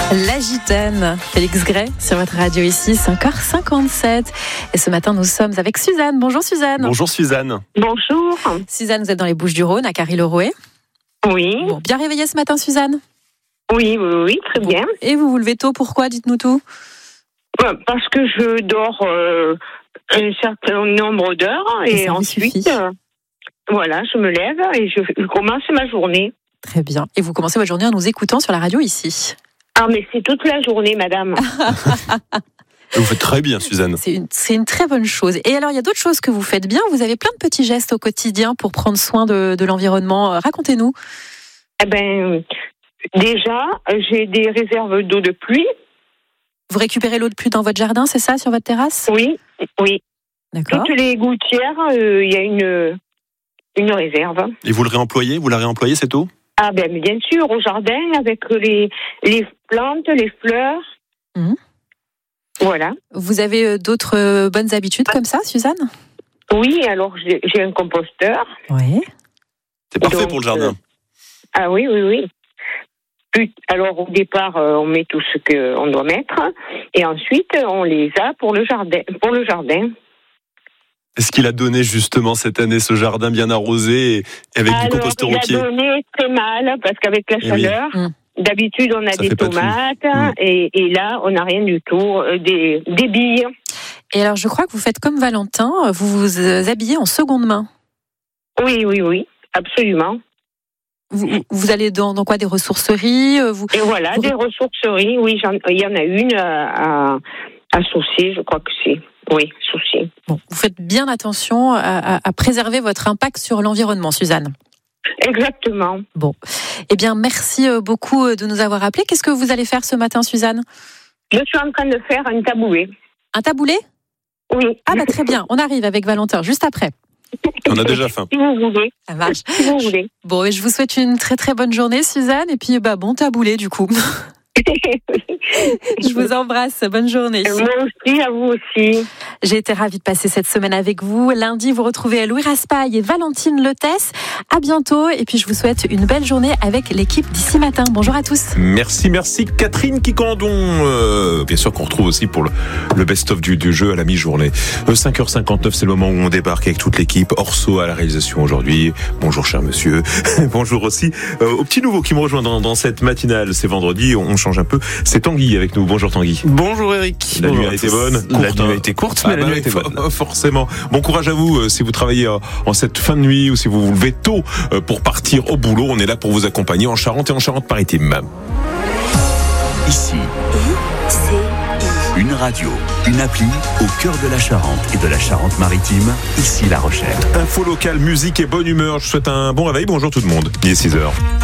La Gitane, Félix Gray sur votre radio ici, 5h57. Et ce matin, nous sommes avec Suzanne. Bonjour Suzanne. Bonjour Suzanne. Bonjour. Suzanne, vous êtes dans les Bouches-du-Rhône, à Carry-le-Rouet. Oui. Bon, bien réveillée ce matin, Suzanne? Oui, très bien. Et vous vous levez tôt, pourquoi? Dites-nous tout. Parce que je dors un certain nombre d'heures et ensuite, voilà, je me lève et je commence ma journée. Très bien. Et vous commencez votre journée en nous écoutant sur la radio ici. Ah, mais c'est toute la journée, madame. Vous faites très bien, Suzanne. C'est une très bonne chose. Et alors, il y a d'autres choses que vous faites bien. Vous avez plein de petits gestes au quotidien pour prendre soin de l'environnement. Racontez-nous. Eh ben, déjà, j'ai des réserves d'eau de pluie. Vous récupérez l'eau de pluie dans votre jardin, c'est ça, sur votre terrasse? Oui. D'accord. Toutes les gouttières, il y a une réserve. Et vous le réemployez? Vous la réemployez, cette eau? Ah ben bien sûr, au jardin, avec les plantes, les fleurs. Mmh. Voilà. Vous avez d'autres bonnes habitudes comme ça, Suzanne? Oui, alors j'ai un composteur. Oui. C'est parfait pour le jardin. Ah oui. Alors au départ, on met tout ce qu'on doit mettre, et ensuite on les a pour le jardin. Est-ce qu'il a donné justement cette année ce jardin bien arrosé et avec du composteur au pied? Il a donné très mal parce qu'avec la chaleur, d'habitude on a des tomates et là on n'a rien du tout, des billes. Et alors je crois que vous faites comme Valentin, vous vous habillez en seconde main. Oui, absolument. Vous allez dans quoi? Des ressourceries Et voilà, des ressourceries, oui, il y en a une à Saucier, je crois que c'est. Oui, Saucier. Bon, vous faites bien attention à préserver votre impact sur l'environnement, Suzanne. Exactement. Bon, eh bien, merci beaucoup de nous avoir appelés. Qu'est-ce que vous allez faire ce matin, Suzanne? Je suis en train de faire un taboulet. Un taboulet? Oui. Ah bah très bien, on arrive avec Valentin juste après. On a déjà faim. Si vous voulez. Ça marche. Si vous voulez. Bon, et je vous souhaite une très très bonne journée, Suzanne, et puis bon taboulet du coup. Je vous embrasse, bonne journée. Moi aussi, à vous aussi. J'ai été ravie de passer cette semaine avec vous. Lundi, vous retrouvez Louis Raspail et Valentine Letesse. À bientôt, et puis je vous souhaite une belle journée avec l'équipe d'ici matin. Bonjour à tous. Merci Catherine Quicandon. Bien sûr qu'on retrouve aussi pour le best-of du jeu à la mi-journée. 5h59, c'est le moment où on débarque avec toute l'équipe. Orso à la réalisation aujourd'hui. Bonjour cher monsieur. Bonjour aussi au petit nouveau qui me rejoint dans cette matinale. C'est vendredi, on change un peu. C'est Tanguy avec nous. Bonjour Tanguy. Bonjour Eric. La nuit a été bonne. La nuit a été courte, mais la nuit a été bonne. Forcément. Bon courage à vous si vous travaillez en cette fin de nuit ou si vous vous levez tôt pour partir au boulot. On est là pour vous accompagner en Charente et en Charente-Maritime. Ici, une radio, une appli au cœur de la Charente et de la Charente-Maritime. Ici La Rochelle. Info locale, musique et bonne humeur. Je vous souhaite un bon réveil. Bonjour tout le monde. Il est 6h.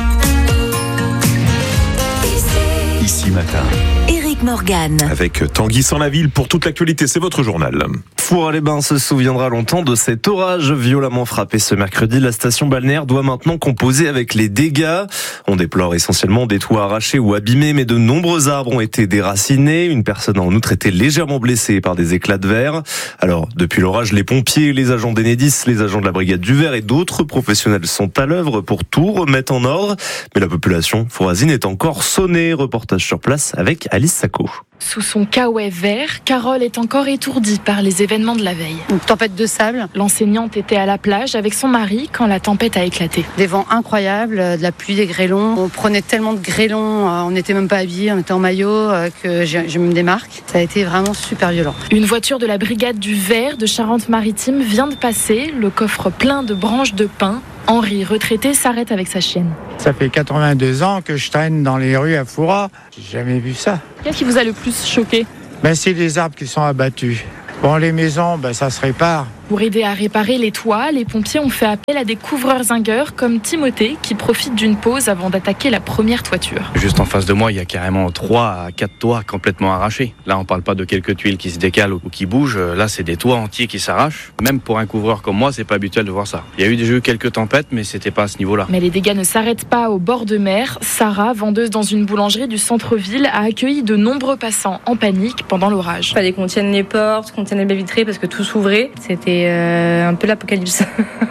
Ici Matin. Éric Morgan. Avec Tanguy sans la ville pour toute l'actualité, c'est votre journal. Four-les-Bains se souviendra longtemps de cet orage violemment frappé ce mercredi. La station balnéaire doit maintenant composer avec les dégâts. On déplore essentiellement des toits arrachés ou abîmés, mais de nombreux arbres ont été déracinés. Une personne a en outre été légèrement blessée par des éclats de verre. Alors, depuis l'orage, les pompiers, les agents d'Enedis, les agents de la brigade du verre et d'autres professionnels sont à l'œuvre pour tout remettre en ordre. Mais la population fourrasine est encore sonnée. Reportage sur place avec Alice Sacco. Sous son kawaii vert, Carole est encore étourdie par les événements de la veille. Une tempête de sable. L'enseignante était à la plage avec son mari quand la tempête a éclaté. Des vents incroyables, de la pluie, des grêlons. On prenait tellement de grêlons, on n'était même pas habillés, on était en maillot, que je me démarque. Ça a été vraiment super violent. Une voiture de la brigade du verre de Charente-Maritime vient de passer, le coffre plein de branches de pin. Henri, retraité, s'arrête avec sa chienne. Ça fait 82 ans que je traîne dans les rues à Foura. J'ai jamais vu ça. Qu'est-ce qui vous a le plus choqué? C'est les arbres qui sont abattus. Bon, les maisons, ça se répare. Pour aider à réparer les toits, les pompiers ont fait appel à des couvreurs-zingueurs comme Timothée qui profite d'une pause avant d'attaquer la première toiture. Juste en face de moi, il y a carrément 3 à 4 toits complètement arrachés. Là, on parle pas de quelques tuiles qui se décalent ou qui bougent. Là, c'est des toits entiers qui s'arrachent. Même pour un couvreur comme moi, c'est pas habituel de voir ça. Il y a eu quelques tempêtes, mais c'était pas à ce niveau-là. Mais les dégâts ne s'arrêtent pas au bord de mer. Sarah, vendeuse dans une boulangerie du centre-ville, a accueilli de nombreux passants en panique pendant l'orage. Il fallait qu'on tienne les portes, qu'on tienne les baies vitrées parce que tout s'ouvrait. C'était c'était un peu l'apocalypse.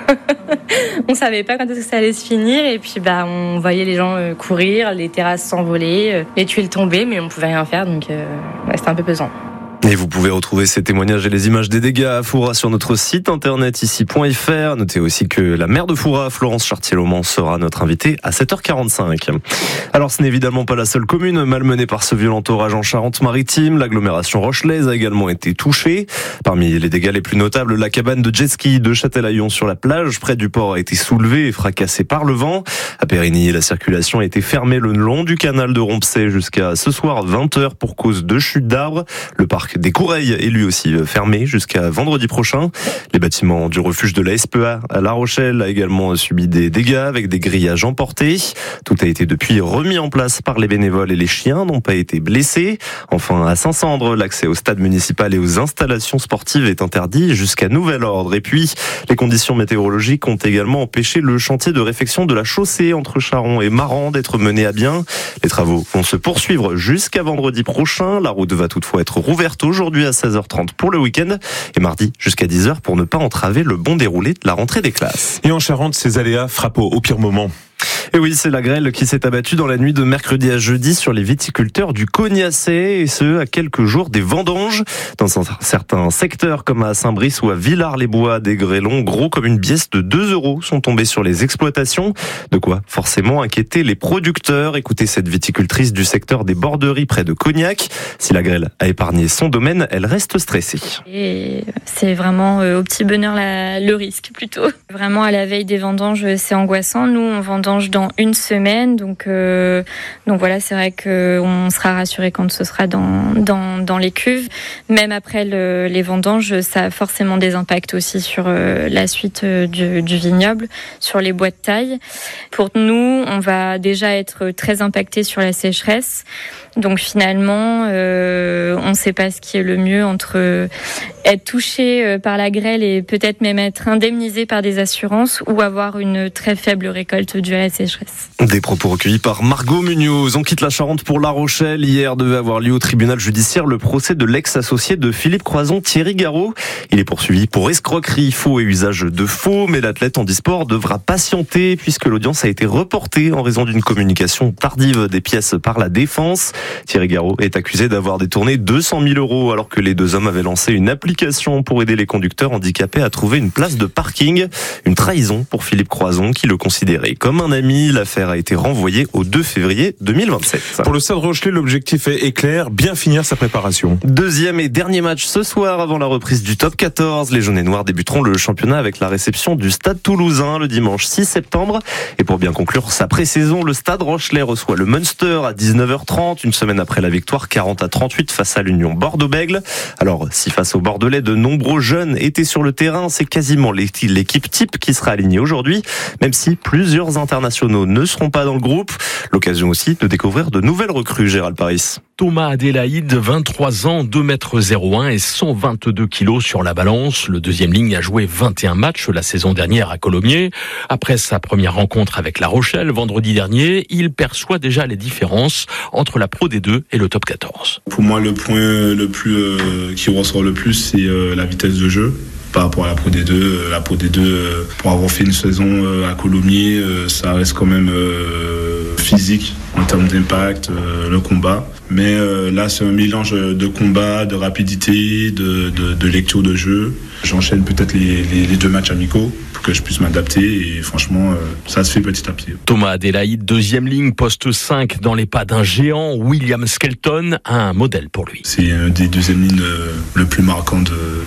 On savait pas quand est-ce que ça allait se finir et puis on voyait les gens courir, les terrasses s'envoler, les tuiles tomber, mais on pouvait rien faire, donc c'était un peu pesant. Et vous pouvez retrouver ces témoignages et les images des dégâts à Foura sur notre site internet ici.fr. Notez aussi que la maire de Foura, Florence Chartier-Laumont, sera notre invitée à 7h45. Alors ce n'est évidemment pas la seule commune malmenée par ce violent orage en Charente-Maritime. L'agglomération rochelaise a également été touchée. Parmi les dégâts les plus notables, la cabane de jet-ski de Châtelaillon sur la plage près du port a été soulevée et fracassée par le vent. À Périgny, la circulation a été fermée le long du canal de Rompsay jusqu'à ce soir 20h pour cause de chute d'arbres. Le parc des Coureilles est lui aussi fermé jusqu'à vendredi prochain. Les bâtiments du refuge de la SPA à La Rochelle a également subi des dégâts avec des grillages emportés. Tout a été depuis remis en place par les bénévoles et les chiens n'ont pas été blessés. Enfin, à Saint-Sandre, l'accès au stade municipal et aux installations sportives est interdit jusqu'à nouvel ordre. Et puis, les conditions météorologiques ont également empêché le chantier de réfection de la chaussée entre Charon et Maran d'être mené à bien. Les travaux vont se poursuivre jusqu'à vendredi prochain. La route va toutefois être rouverte aujourd'hui à 16h30 pour le week-end et mardi jusqu'à 10h pour ne pas entraver le bon déroulé de la rentrée des classes. Et en Charente, ces aléas frappent au pire moment. Et oui, c'est la grêle qui s'est abattue dans la nuit de mercredi à jeudi sur les viticulteurs du Cognaçais, et ce, à quelques jours des vendanges. Dans certains secteurs, comme à Saint-Brice ou à Villars-les-Bois, des grêlons gros comme une pièce de 2 € sont tombés sur les exploitations. De quoi forcément inquiéter les producteurs. Écoutez cette viticultrice du secteur des Borderies près de Cognac. Si la grêle a épargné son domaine, elle reste stressée. Et c'est vraiment au petit bonheur le risque plutôt. Vraiment à la veille des vendanges, c'est angoissant. Nous, on vendange dans une semaine, donc voilà, c'est vrai qu'on sera rassuré quand ce sera dans les cuves. Même après les vendanges, ça a forcément des impacts aussi sur la suite du vignoble, sur les bois de taille. Pour nous, on va déjà être très impacté sur la sécheresse. Donc finalement, on ne sait pas ce qui est le mieux entre être touché par la grêle et peut-être même être indemnisé par des assurances ou avoir une très faible récolte due à la sécheresse. Des propos recueillis par Margot Munoz. On quitte la Charente pour La Rochelle. Hier devait avoir lieu au tribunal judiciaire le procès de l'ex-associé de Philippe Croizon, Thierry Garot. Il est poursuivi pour escroquerie, faux et usage de faux, mais l'athlète handisport devra patienter puisque l'audience a été reportée en raison d'une communication tardive des pièces par la défense. Thierry Garot est accusé d'avoir détourné 200 000 € alors que les deux hommes avaient lancé une application pour aider les conducteurs handicapés à trouver une place de parking. Une trahison pour Philippe Croizon qui le considérait comme un ami. L'affaire a été renvoyée au 2 février 2027. Pour le Stade Rochelais, l'objectif est clair, bien finir sa préparation. Deuxième et dernier match ce soir avant la reprise du top 14. Les jaunes et noirs débuteront le championnat avec la réception du Stade Toulousain le dimanche 6 septembre. Et pour bien conclure sa pré-saison, le Stade Rochelais reçoit le Munster à 19h30, une semaine après la victoire 40-38 face à l'Union Bordeaux-Bègles. Alors, si face aux Bordelais, de nombreux jeunes étaient sur le terrain, c'est quasiment l'équipe type qui sera alignée aujourd'hui, même si plusieurs internationaux ne seront pas dans le groupe. L'occasion aussi de découvrir de nouvelles recrues, Gérald Paris. Thomas Adélaïde, 23 ans, 2,01 m et 122 kg sur la balance. Le deuxième ligne a joué 21 matchs la saison dernière à Colomiers. Après sa première rencontre avec La Rochelle, vendredi dernier, il perçoit déjà les différences entre la Pro D2 et le top 14. Pour moi, le point le plus qui ressort le plus, c'est la vitesse de jeu. Par rapport à la Pro D2, pour avoir fait une saison à Colomiers, ça reste quand même physique en termes d'impact, le combat. Mais là, c'est un mélange de combat, de rapidité, de lecture de jeu. J'enchaîne peut-être les 2 matchs amicaux pour que je puisse m'adapter et franchement, ça se fait petit à petit. Thomas Adélaïde, deuxième ligne, poste 5 dans les pas d'un géant. William Skelton a un modèle pour lui. C'est un des deuxièmes lignes le plus marquant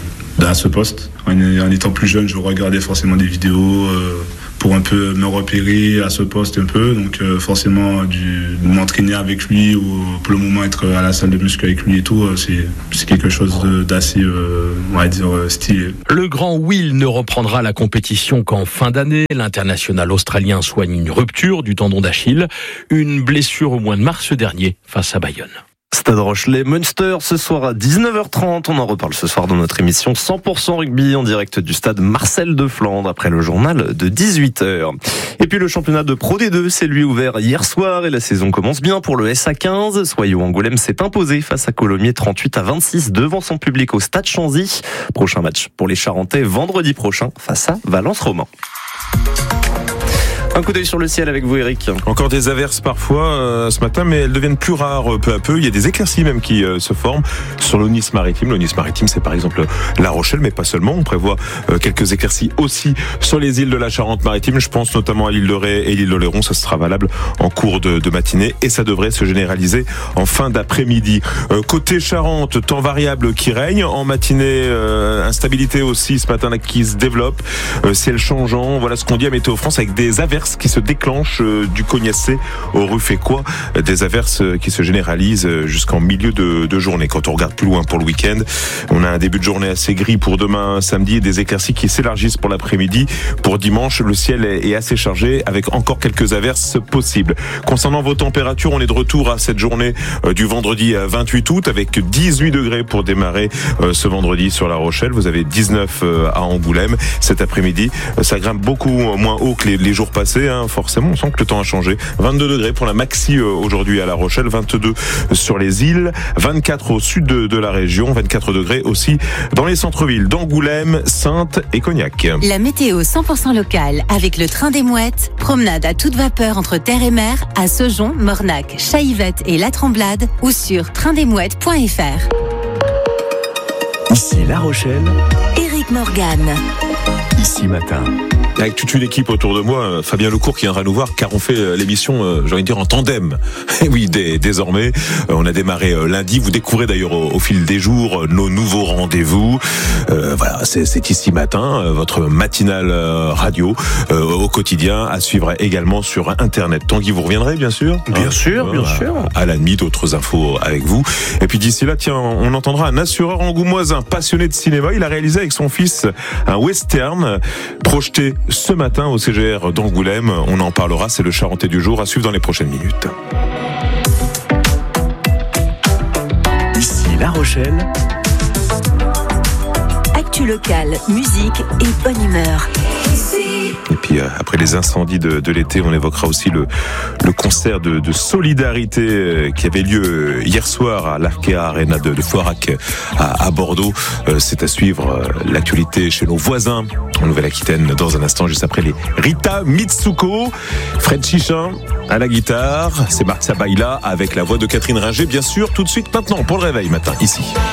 à ce poste. En étant plus jeune, je regardais forcément des vidéos pour un peu me repérer à ce poste un peu. Donc forcément, de m'entraîner avec lui ou pour le moment être à la salle de muscu avec lui et tout, c'est quelque chose d'assez, on va dire, stylé. Le grand Will ne reprendra la compétition qu'en fin d'année. L'international australien soigne une rupture du tendon d'Achille, une blessure au mois de mars dernier face à Bayonne. Stade Rochelais, Munster, ce soir à 19h30. On en reparle ce soir dans notre émission 100% rugby en direct du stade Marcel de Flandre après le journal de 18h. Et puis le championnat de Pro D2 s'est lui ouvert hier soir et la saison commence bien pour le SA15. Soyaux Angoulême s'est imposé face à Colomiers 38-26 devant son public au stade Chanzy. Prochain match pour les Charentais vendredi prochain face à Valence-Roman. Un coup d'œil sur le ciel avec vous, Eric. Encore des averses parfois ce matin, mais elles deviennent plus rares peu à peu. Il y a des éclaircies même qui se forment sur l'Aunis-Maritime. L'Aunis-Maritime, c'est par exemple La Rochelle, mais pas seulement. On prévoit quelques éclaircies aussi sur les îles de la Charente-Maritime. Je pense notamment à l'île de Ré et l'île d'Oléron. Ça sera valable en cours de matinée et ça devrait se généraliser en fin d'après-midi. Côté Charente, temps variable qui règne. En matinée, instabilité aussi ce matin là qui se développe. Ciel changeant. Voilà ce qu'on dit à Météo France avec des averses qui se déclenchent du Cognacé au Ruffécois, des averses qui se généralisent jusqu'en milieu de journée. Quand on regarde plus loin pour le week-end, on a un début de journée assez gris pour demain samedi et des éclaircies qui s'élargissent pour l'après-midi. Pour dimanche, le ciel est assez chargé avec encore quelques averses possibles. Concernant vos températures, on est de retour à cette journée du vendredi 28 août avec 18 degrés pour démarrer ce vendredi sur La Rochelle. Vous avez 19 à Angoulême. Cet après-midi, ça grimpe beaucoup moins haut que les jours passés. Forcément, on sent que le temps a changé. 22 degrés pour la maxi aujourd'hui à La Rochelle, 22 sur les îles, 24 au sud de la région, 24 degrés aussi dans les centres-villes d'Angoulême, Saintes et Cognac. La météo 100% locale avec le train des Mouettes, promenade à toute vapeur entre terre et mer à Saujon, Mornac, Chaillevette et La Tremblade ou sur traindesmouettes.fr. Ici La Rochelle, Éric Morgan. Ici Matin. Avec toute une équipe autour de moi, Fabien Lecourt qui viendra nous voir car on fait l'émission, j'ai envie de dire, en tandem. Et oui, désormais, on a démarré lundi. Vous découvrez d'ailleurs au fil des jours nos nouveaux rendez-vous. Voilà, c'est Ici Matin, votre matinale radio au quotidien, à suivre également sur Internet. Tanguy, vous reviendrez bien sûr. Bien sûr. À la nuit, d'autres infos avec vous. Et puis d'ici là, tiens, on entendra un assureur angoumoisin passionné de cinéma. Il a réalisé avec son fils un western projeté ce matin au CGR d'Angoulême. On en parlera, c'est le Charentais du jour à suivre dans les prochaines minutes. Ici La Rochelle. Actu locale, musique et bonne humeur. Et puis après les incendies de l'été, on évoquera aussi le concert de solidarité qui avait lieu hier soir à l'Arkea Arena de Floirac à Bordeaux. C'est à suivre l'actualité chez nos voisins en Nouvelle-Aquitaine dans un instant, juste après les Rita Mitsuko, Fred Chichin à la guitare, c'est Marc Sabaïla avec la voix de Catherine Ringer, bien sûr, tout de suite maintenant pour le réveil matin ici.